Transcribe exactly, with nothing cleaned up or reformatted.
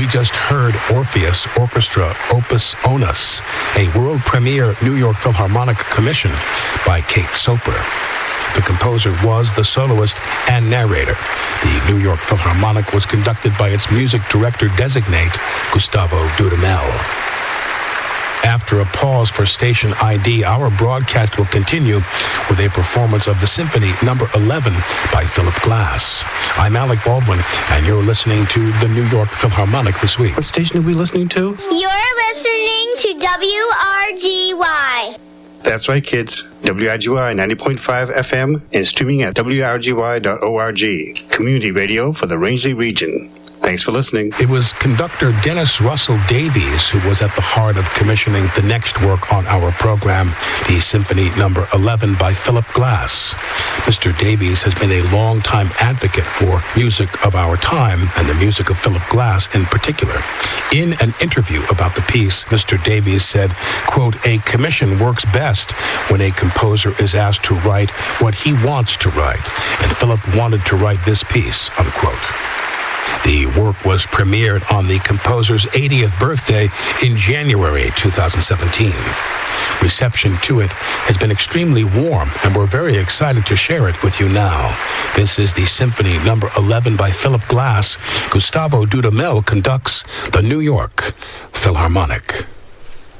We just heard Orpheus Orchestra Opus Onus, a world premiere New York Philharmonic commission by Kate Soper. The composer was the soloist and narrator. The New York Philharmonic was conducted by its music director designate, Gustavo Dudamel. After a pause for station I D, our broadcast will continue with a performance of the Symphony Number eleven by Philip Glass. I'm Alec Baldwin, and you're listening to the New York Philharmonic this week. What station are we listening to? You're listening to W R G Y. That's right, kids. W R G Y ninety point five F M and streaming at W R G Y dot org. Community radio for the Rangeley region. Thanks for listening. It was conductor Dennis Russell Davies who was at the heart of commissioning the next work on our program, the Symphony Number eleven by Philip Glass. Mister Davies has been a long-time advocate for music of our time and the music of Philip Glass in particular. In an interview about the piece, Mister Davies said, quote, "A commission works best when a composer is asked to write what he wants to write, and Philip wanted to write this piece," unquote. The work was premiered on the composer's eightieth birthday in January twenty seventeen. Reception to it has been extremely warm, and we're very excited to share it with you now. This is the Symphony Number eleven by Philip Glass. Gustavo Dudamel conducts the New York Philharmonic.